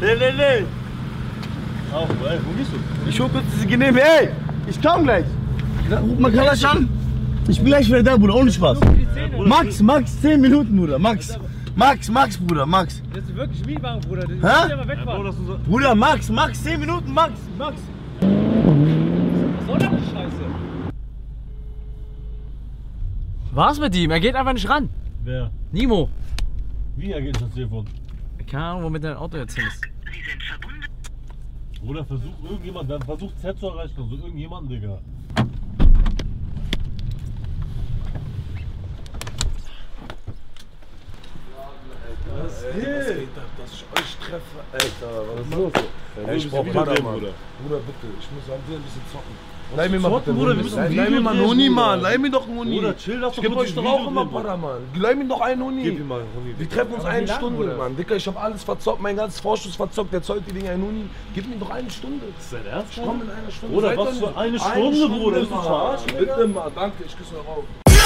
Nee. Auf, ey, wo gehst du? Ich hol kurz diese Genehme, ey! Ich komm gleich! Ruf mal Kalasch an! Ich bin gleich wieder da, Bruder, ohne Spaß! Max, 10 Minuten, Bruder, Max, Bruder, Max! Das ist wirklich Mietwagen, Bruder. Hä? Ja mal wegfahren. Ja, Bruder, Max, 10 Minuten, Max! Was soll das die Scheiße? Was mit ihm? Er geht einfach nicht ran. wer? Nimo. Wie ergeht das Telefon? Keine Ahnung, womit dein Auto jetzt hin ist. Oder versucht irgendjemand, dann versucht Z zu erreichen, also irgendjemanden, Digga. Was geht ab, dass ich euch treffe? Alter, was ist los? Ey, Ich brauch Bruder. Bruder, bitte, ich muss ein bisschen zocken. Leih mir mal zocken, bitte, Bruder, wir müssen Leih mir mal einen Huni, Mann. Leih mir doch einen Huni. Bruder, chill, lass Ich doch geb kurz euch ein doch auch Video immer drehen, Para, Mann. Leih mir doch einen Huni. Gib ihm mal einen Huni. Wir treffen uns Aber eine wie lang, Stunde, Bruder? Mann. Dicker, ich hab alles verzockt, mein ganzes Vorschuss verzockt. Jetzt heute Ding einen Huni. Gib mir doch eine Stunde. Ist dein Ernst? Ich komm in einer Stunde. Bruder, Seid was doch für nicht- eine Stunde, Bruder? Willst du Mann. verarschen, Digga? Bitte mal, danke, ich küsse euch auf.